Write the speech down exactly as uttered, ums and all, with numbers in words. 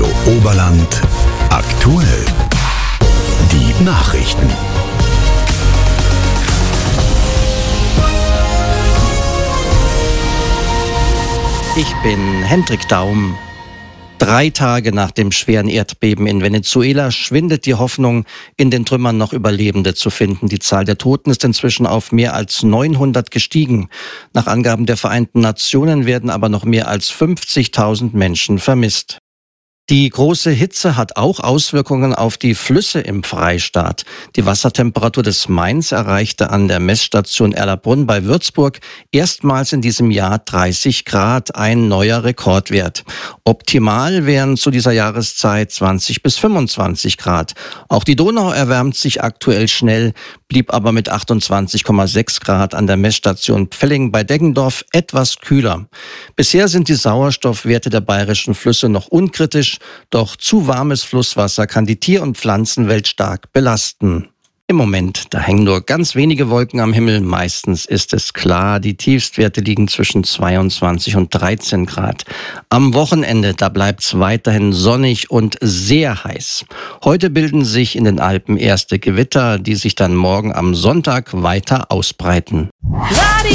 Radio Oberland aktuell. Die Nachrichten. Ich bin Hendrik Daum. Drei Tage nach dem schweren Erdbeben in Venezuela schwindet die Hoffnung, in den Trümmern noch Überlebende zu finden. Die Zahl der Toten ist inzwischen auf mehr als neunhundert gestiegen. Nach Angaben der Vereinten Nationen werden aber noch mehr als fünfzigtausend Menschen vermisst. Die große Hitze hat auch Auswirkungen auf die Flüsse im Freistaat. Die Wassertemperatur des Mains erreichte an der Messstation Erlabrunn bei Würzburg erstmals in diesem Jahr dreißig Grad, ein neuer Rekordwert. Optimal wären zu dieser Jahreszeit zwanzig bis fünfundzwanzig Grad. Auch die Donau erwärmt sich aktuell schnell, blieb aber mit achtundzwanzig Komma sechs Grad an der Messstation Pfelling bei Deggendorf etwas kühler. Bisher sind die Sauerstoffwerte der bayerischen Flüsse noch unkritisch, doch zu warmes Flusswasser kann die Tier- und Pflanzenwelt stark belasten. Im Moment, da hängen nur ganz wenige Wolken am Himmel. Meistens ist es klar, die Tiefstwerte liegen zwischen zweiundzwanzig und dreizehn Grad. Am Wochenende, da bleibt es weiterhin sonnig und sehr heiß. Heute bilden sich in den Alpen erste Gewitter, die sich dann morgen am Sonntag weiter ausbreiten.